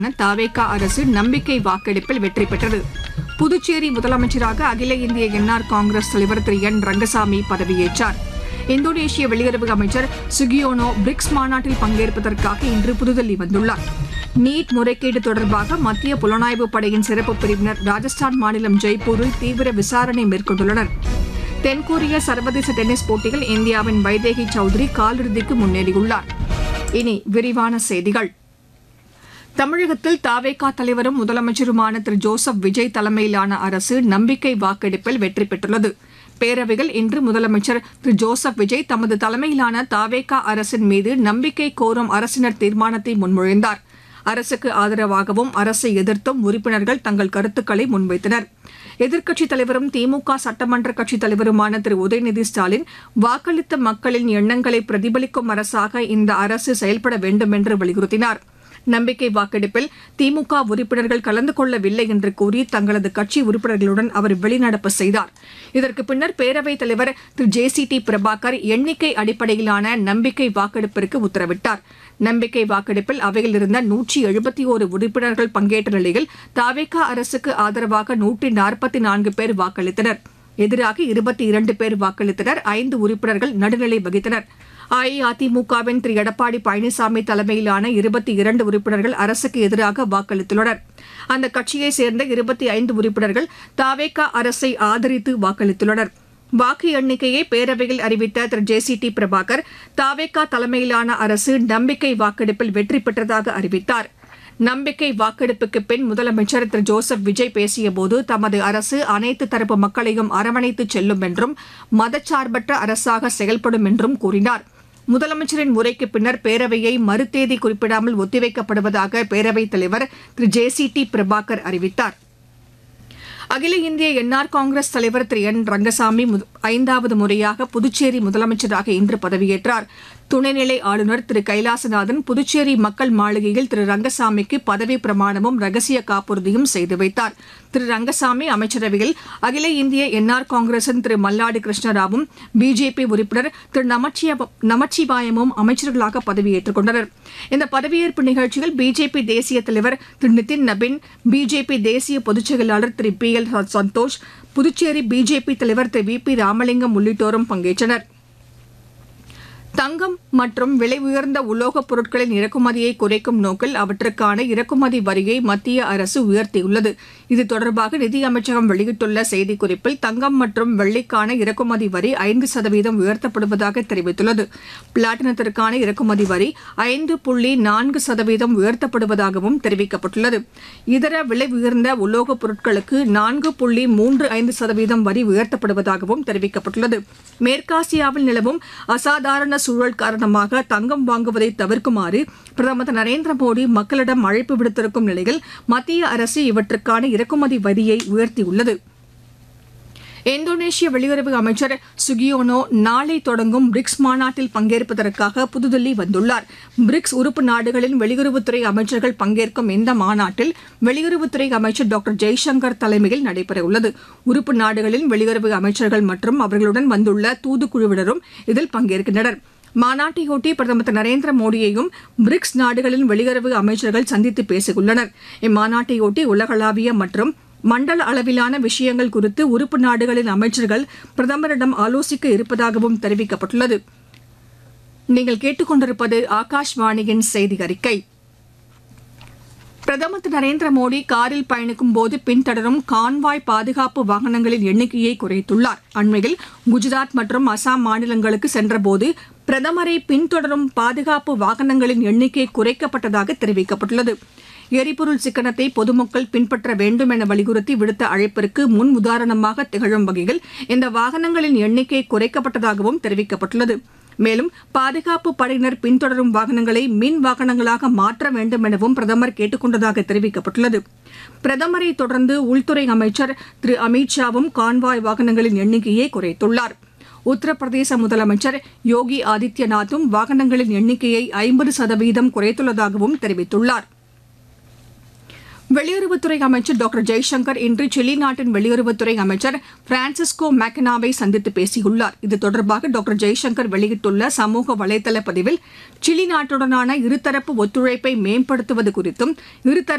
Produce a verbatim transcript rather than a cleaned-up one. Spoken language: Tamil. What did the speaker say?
தாவேகா அரசு நம்பிக்கை வாக்கெடுப்பில் வெற்றி பெற்றது. புதுச்சேரி முதலமைச்சராக அகில இந்திய என்ஆர் காங்கிரஸ் தலைவர் திரு என் ரங்கசாமி பதவியேற்றார். இந்தோனேஷிய வெளியுறவு அமைச்சர் சுகியோனோ பிரிக்ஸ் மாநாட்டில் பங்கேற்பதற்காக இன்று புதுதில்லி வந்துள்ளார். நீட் முறைகேடு தொடர்பாக மத்திய புலனாய்வு படையின் சிறப்பு பிரிவினர் ராஜஸ்தான் மாநிலம் ஜெய்ப்பூரில் தீவிர விசாரணை மேற்கொண்டுள்ளனர். தென்கொரிய சர்வதேச டென்னிஸ் போட்டியில் இந்தியாவின் வைதேகி சௌத்ரி காலிறுதிக்கு முன்னேறியுள்ளார். இனி விரிவான செய்திகள். தமிழகத்தில் தாவேகா தலைவரும் முதலமைச்சருமான திரு ஜோசப் விஜய் தலைமையிலான அரசு நம்பிக்கை வாக்கெடுப்பில் வெற்றி பெற்றுள்ளது. பேரவையில் இன்று முதலமைச்சர் திரு ஜோசப் விஜய் தமது தலைமையிலான தாவேகா அரசின் மீது நம்பிக்கை கோரும் அரசினர் தீர்மானத்தை முன்மொழிந்தார். அரசுக்கு ஆதரவாகவும் அரசை எதிர்த்தும் உறுப்பினர்கள் தங்கள் கருத்துக்களை முன்வைத்தனர். எதிர்க்கட்சித் தலைவரும் திமுக சட்டமன்ற கட்சித் தலைவருமான திரு உதயநிதி ஸ்டாலின் வாக்களித்த மக்களின் எண்ணங்களை பிரதிபலிக்கும் அரசாக இந்த அரசு செயல்பட வேண்டும் என்று வலியுறுத்தினார். நம்பிக்கை வாக்கெடுப்பில் திமுக உறுப்பினர்கள் கலந்து கொள்ளவில்லை என்று கூறி தங்களது கட்சி உறுப்பினர்களுடன் அவர் வெளிநடப்பு செய்தார். இதற்கு பின்னர் பேரவைத் தலைவர் திரு ஜே சி டி பிரபாகர் எண்ணிக்கை அடிப்படையிலான நம்பிக்கை வாக்கெடுப்பிற்கு உத்தரவிட்டார். நம்பிக்கை வாக்கெடுப்பில் அவையில் இருந்த நூற்றி எழுபத்தி ஒரு உறுப்பினர்கள் பங்கேற்ற நிலையில் தாவேகா அரசுக்கு ஆதரவாக நூற்றி நாற்பத்தி நான்கு பேர் வாக்களித்தனர். எதிராக இருபத்தி இரண்டு பேர் வாக்களித்தனர். ஐந்து உறுப்பினர்கள் நடுநிலை வகித்தனர். அஇஅதிமுகவின் திரு எடப்பாடி பழனிசாமி தலைமையிலான இருபத்தி இரண்டு உறுப்பினர்கள் அரசுக்கு எதிராக வாக்களித்துள்ளனர். அந்த கட்சியைச் சேர்ந்த இருபத்தி ஐந்து உறுப்பினர்கள் தாவேகா அரசை ஆதரித்து வாக்களித்துள்ளனர். வாக்கு எண்ணிக்கையை பேரவையில் அறிவித்த திரு ஜே சி டி பிரபாகர் தாவேகா தலைமையிலான அரசு நம்பிக்கை வாக்கெடுப்பில் வெற்றி பெற்றதாக அறிவித்தார். நம்பிக்கை வாக்கெடுப்புக்கு பின் முதலமைச்சர் திரு ஜோசப் விஜய் பேசியபோது தமது அரசு அனைத்து தரப்பு மக்களையும் அரவணைத்து செல்லும் என்றும் மதச்சார்பற்ற அரசாக செயல்படும் என்றும் கூறினார். முதலமைச்சரின் உரைக்கு பின்னர் பேரவையை மறுதேதி குறிப்பிடாமல் ஒத்திவைக்கப்படுவதாக பேரவைத் தலைவர் திரு ஜே சி டி பிரபாகர் அறிவித்தார். அகில இந்திய என்ஆர் காங்கிரஸ் தலைவர் திரு என் ரங்கசாமி ஐந்தாவது முறையாக புதுச்சேரி முதலமைச்சராக இன்று பதவியேற்றார். துணைநிலை ஆளுநர் திரு கைலாசநாதன் புதுச்சேரி மக்கள் மாளிகையில் திரு ரங்கசாமிக்கு பதவி பிரமாணமும் ரகசிய காப்புறுதியும் செய்து வைத்தார். திரு ரங்கசாமி அமைச்சரவையில் அகில இந்திய என்ஆர் காங்கிரசின் திரு மல்லாடி கிருஷ்ணராவும் பிஜேபி உறுப்பினர் திரு நமச்சிவாயமும் அமைச்சர்களாக பதவியேற்றுக் கொண்டனர். இந்த பதவியேற்பு நிகழ்ச்சியில் பிஜேபி தேசிய தலைவர் திரு நிதின் நபின், பிஜேபி தேசிய பொதுச் செயலாளர் திரு P L Santhosh, Puducherry BJP தலைவர் திரு வி பி ராமலிங்கம் உள்ளிட்டோரும் பங்கேற்றனர். தங்கம் மற்றும் விலை உயர்ந்த உலோகப் பொருட்களின் இறக்குமதியை குறைக்கும் நோக்கில் அவற்றுக்கான இறக்குமதி வரியை மத்திய அரசு உயர்த்தியுள்ளது. இது தொடர்பாக நிதியமைச்சகம் வெளியிட்டுள்ள செய்திக்குறிப்பில் தங்கம் மற்றும் வெள்ளிக்கான இறக்குமதி வரி ஐந்து சதவீதம் உயர்த்தப்படுவதாக தெரிவித்துள்ளது. பிளாட்டினத்திற்கான இறக்குமதி வரி ஐந்து புள்ளி நான்கு சதவீதம் உயர்த்தப்படுவதாகவும் தெரிவிக்கப்பட்டுள்ளது. இதர விலை உயர்ந்த உலோகப் பொருட்களுக்கு நான்கு புள்ளி மூன்று ஐந்து சதவீதம் வரி உயர்த்தப்படுவதாகவும் தெரிவிக்கப்பட்டுள்ளது. மேற்காசியாவில் நிலவும் அசாதாரண சூழல் காரணமாக தங்கம் வாங்குவதை தவிர்க்குமாறு பிரதமர் திரு நரேந்திர மோடி மக்களிடம் அழைப்பு விடுத்திருக்கும் நிலையில் மத்திய அரசு இவற்றுக்கான இறக்குமதி வரியை உயர்த்தியுள்ளது. இந்தோனேஷிய வெளியுறவு அமைச்சர் சுகியோனோ நாளை தொடங்கும் பிரிக்ஸ் மாநாட்டில் பங்கேற்பதற்காக புதுதில்லி வந்துள்ளார். பிரிக்ஸ் உறுப்பு நாடுகளின் வெளியுறவுத்துறை அமைச்சர்கள் பங்கேற்கும் இந்த மாநாட்டில் வெளியுறவுத்துறை அமைச்சர் டாக்டர் ஜெய்சங்கர் தலைமையில் நடைபெறவுள்ளது. உறுப்பு நாடுகளின் வெளியுறவு அமைச்சர்கள் மற்றும் அவர்களுடன் வந்துள்ள தூதுக்குழுவினரும் இதில் பங்கேற்கின்றனர். மாநாட்டையொட்டி பிரதமர் திரு நரேந்திர மோடியையும் பிரிக்ஸ் நாடுகளின் வெளியுறவு அமைச்சர்கள் சந்தித்து பேசியுள்ளனர். இம்மாநாட்டையொட்டி உலகளாவிய மற்றும் மண்டல அளவிலான விஷயங்கள் குறித்து உறுப்பு நாடுகளின் அமைச்சர்கள் பிரதமரிடம் ஆலோசிக்க இருப்பதாகவும் தெரிவிக்கப்பட்டுள்ளது. நீங்கள் கேட்டுக்கொண்டிருப்பது ஆகாஷ்வாணியின் செய்தி அறிக்கை. பிரதமர் திரு நரேந்திர மோடி காரில் பயணிக்கும் போது பின்தொடரும் கான்வாய் பாதுகாப்பு வாகனங்களின் எண்ணிக்கையை குறைத்துள்ளார். அண்மையில் குஜராத் மற்றும் அசாம் மாநிலங்களுக்கு சென்றபோது பிரதமரை பின்தொடரும் பாதுகாப்பு வாகனங்களின் எண்ணிக்கை குறைக்கப்பட்டதாக தெரிவிக்கப்பட்டுள்ளது. எரிபொருள் சிக்கனத்தை பொதுமக்கள் பின்பற்ற வேண்டும் என வலியுறுத்தி விடுத்த அழைப்பிற்கு முன் உதாரணமாக திகழும் வகையில் இந்த வாகனங்களின் எண்ணிக்கை குறைக்கப்பட்டதாகவும் தெரிவிக்கப்பட்டுள்ளது. மேலும் பாதுகாப்பு படையினர் பின்தொடரும் வாகனங்களை மின் வாகனங்களாக மாற்ற வேண்டும் எனவும் பிரதமர் கேட்டுக் கொண்டதாக தெரிவிக்கப்பட்டுள்ளது. பிரதமரை தொடர்ந்து உள்துறை அமைச்சர் திரு அமித் ஷாவும் கான்வாய் வாகனங்களின் எண்ணிக்கையை குறைத்துள்ளார். உத்தரப்பிரதேச முதலமைச்சர் யோகி ஆதித்யநாத்தும் வாகனங்களின் எண்ணிக்கையை ஐம்பது சதவீதம் குறைத்துள்ளதாகவும் தெரிவித்துள்ளார். வெளியுறவுத்துறை அமைச்சர் டாக்டர் ஜெய்சங்கர் இன்று சிலி நாட்டின் வெளியுறவுத்துறை அமைச்சர் பிரான்சிஸ்கோ மேக்கனாவை சந்தித்து பேசியுள்ளார். இது தொடர்பாக டாக்டர் ஜெய்சங்கர் வெளியிட்டுள்ள சமூக வலைதள பதிவில் சிலி நாட்டுடனான இருதரப்பு ஒத்துழைப்பை மேம்படுத்துவது குறித்தும் இருதரப்பு